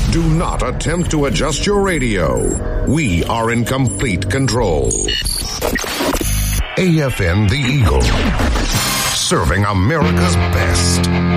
Do not attempt to adjust your radio. We are in complete control. AFN The Eagle, serving America's best.